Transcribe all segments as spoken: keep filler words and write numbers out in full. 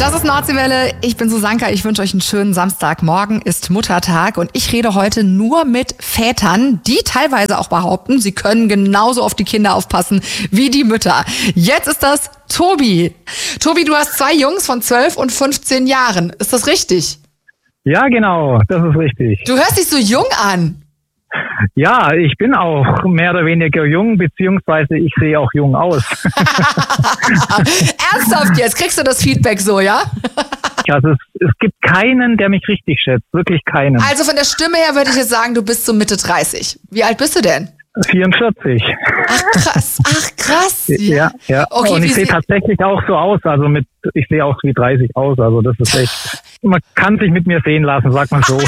Das ist Nordseewelle. Ich bin Susanka. Ich wünsche euch einen schönen Samstag. Morgen ist Muttertag und ich rede heute nur mit Vätern, die teilweise auch behaupten, sie können genauso auf die Kinder aufpassen wie die Mütter. Jetzt ist das Tobi. Tobi, du hast zwei Jungs von zwölf und fünfzehn Jahren. Ist das richtig? Ja, genau. Das ist richtig. Du hörst dich so jung an. Ja, ich bin auch mehr oder weniger jung, beziehungsweise ich sehe auch jung aus. Ernsthaft jetzt? Kriegst du das Feedback so, ja? Also es, es gibt keinen, der mich richtig schätzt. Wirklich keinen. Also von der Stimme her würde ich jetzt sagen, du bist so Mitte dreißig. Wie alt bist du denn? vierundvierzig. Ach krass, ach krass. Ja, ja. ja. Okay, und ich sehe tatsächlich auch so aus, also mit, ich sehe auch wie dreißig aus, also das ist echt, man kann sich mit mir sehen lassen, sagt man so.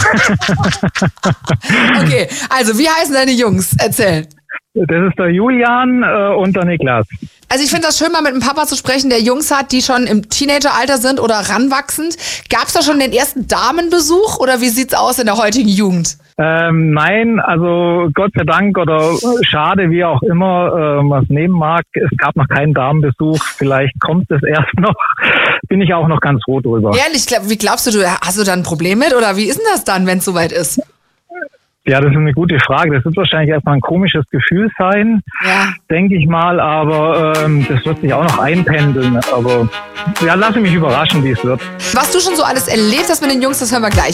Okay, also wie heißen deine Jungs? Erzähl. Das ist der Julian äh, und der Niklas. Also ich finde das schön, mal mit einem Papa zu sprechen, der Jungs hat, die schon im Teenageralter sind oder ranwachsend. Gab es da schon den ersten Damenbesuch oder wie sieht's aus in der heutigen Jugend? Ähm, nein, also Gott sei Dank oder schade, wie auch immer, äh, was nehmen mag, es gab noch keinen Damenbesuch, vielleicht kommt es erst noch, bin ich auch noch ganz froh drüber. Ehrlich, wie glaubst du, du hast du da ein Problem mit oder wie ist denn das dann, wenn es soweit ist? Ja, das ist eine gute Frage. Das wird wahrscheinlich erstmal ein komisches Gefühl sein, ja. denke ich mal, aber ähm, das wird sich auch noch einpendeln. Aber ja, lasse mich überraschen, wie es wird. Was du schon so alles erlebt hast mit den Jungs, das hören wir gleich.